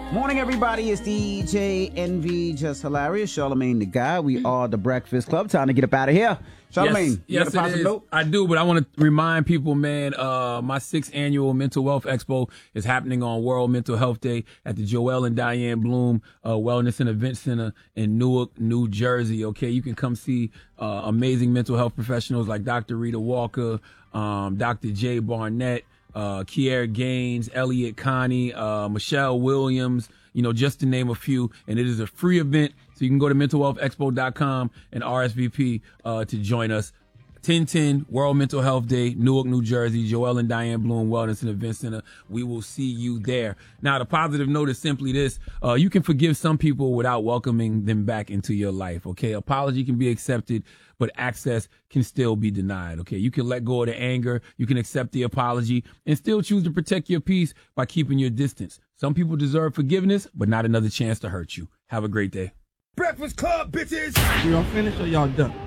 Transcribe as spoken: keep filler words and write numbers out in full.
Morning, everybody. It's D J Envy, just hilarious. Charlamagne the Guy. We are the Breakfast Club. Time to get up out of here. Charlamagne, yes, you yes, got a positive note? I do, but I want to remind people, man, uh, my sixth annual Mental Wealth Expo is happening on World Mental Health Day at the Joel and Diane Bloom uh, Wellness and Event Center in Newark, New Jersey. Okay, you can come see uh, amazing mental health professionals like Doctor Rita Walker, um, Doctor Jay Barnett, uh, Kier Gaines, Elliot Connie, uh, Michelle Williams, you know, just to name a few. And it is a free event. So you can go to mental wealth expo dot com and R S V P uh, to join us. ten ten World Mental Health Day, Newark, New Jersey, Joel and Diane Bloom Wellness and Event Center. We will see you there. Now, the positive note is simply this. Uh, you can forgive some people without welcoming them back into your life, okay? Apology can be accepted, but access can still be denied, okay? You can let go of the anger. You can accept the apology and still choose to protect your peace by keeping your distance. Some people deserve forgiveness, but not another chance to hurt you. Have a great day. Breakfast Club, bitches! Y'all finished or y'all done?